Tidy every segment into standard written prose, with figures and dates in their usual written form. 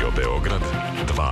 Radio Beograd 2.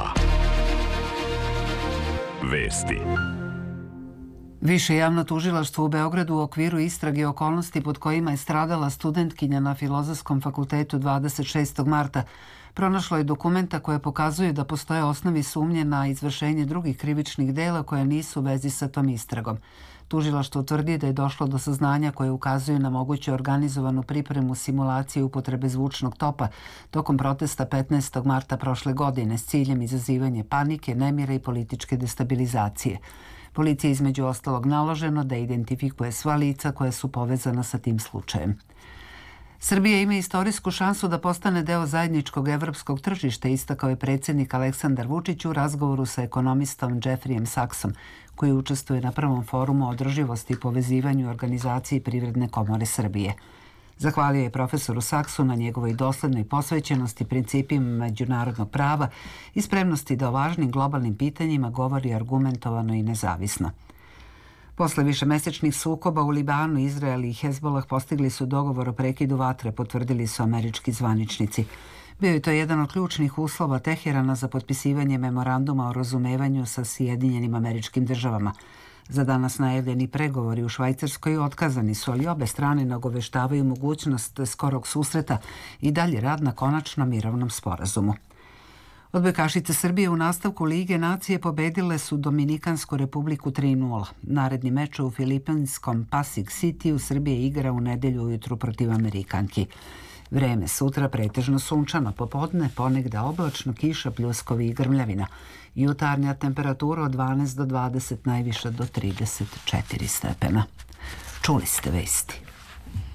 Vesti. Više javno tužilaštvo u Beogradu u okviru istrage okolnosti pod kojima je stradala studentkinja na Filozofskom fakultetu 26. marta pronašlo je dokumenta koje pokazuju da postoje osnovi sumnje na izvršenje drugih krivičnih dela koje nisu u vezi sa tom istragom. Tužilaštvo tvrdi da je došlo do saznanja koje ukazuju na moguću organizovanu pripremu simulacije upotrebe zvučnog topa tokom protesta 15. marta prošle godine s ciljem izazivanja panike, nemira i političke destabilizacije. Policiji je između ostalog naloženo da identifikuje sva lica koja su povezana sa tim slučajem. Srbija ima istorijsku šansu da postane deo zajedničkog evropskog tržišta, istakao je predsjednik Aleksandar Vučić u razgovoru sa ekonomistom Jeffreyem Saxom, koji učestvuje na prvom forumu o održivosti i povezivanju organizaciji Privredne komore Srbije. Zahvalio je profesoru Saksu na njegovoj doslednoj posvećenosti principima međunarodnog prava i spremnosti da o važnim globalnim pitanjima govori argumentovano i nezavisno. Posle višemesečnih sukoba u Libanu, Izrael i Hezbolah postigli su dogovor o prekidu vatre, potvrdili su američki zvaničnici. Bio je to jedan od ključnih uslova Teherana za potpisivanje memoranduma o razumevanju sa Sjedinjenim Američkim Državama. Za danas najavljeni pregovori u Švajcarskoj otkazani su, ali obe strane nagoveštavaju mogućnost skorog susreta i dalje rad na konačnom mirovnom sporazumu. Odbojkašice Srbije u nastavku Lige nacije pobedile su Dominikansku republiku 3:0. Naredni meč u filipinskom Pasig City Srbije igra u nedelju ujutru protiv Amerikanki. Vreme sutra pretežno sunčano, popodne ponegda oblačno, kiša, pljuskovi i grmljavina. Jutarnja temperatura od 12 do 20, najviša do 34 stepena. Čuli ste vesti.